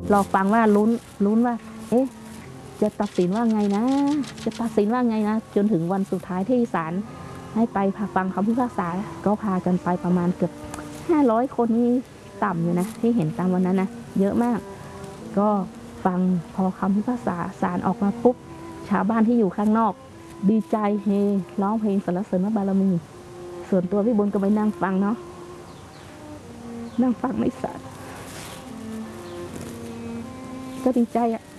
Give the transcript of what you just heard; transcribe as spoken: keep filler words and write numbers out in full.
รอฟังว่าลุ้นลุ้นว่าเอ๊ะจะตัดสินว่าไงนะจะตัดสินว่าไงนะจนถึงวันสุดท้ายที่ศาลให้ไปฟังคำพิพากษาก็พากันไปประมาณเกือบห้าร้อยคนนี่ต่ำอยู่นะที่เห็นตามวันนั้นนะเยอะมากก็ฟังพอคำพิพากษาศาลออกมาปุ๊บชาวบ้านที่อยู่ข้างนอกดีใจเฮร้องเพลงสรรเสริญพระบารมีส่วนตัวพี่บุญก็ไปนั่งฟังเนาะนั่งฟังในศาลก็ดีใจอะ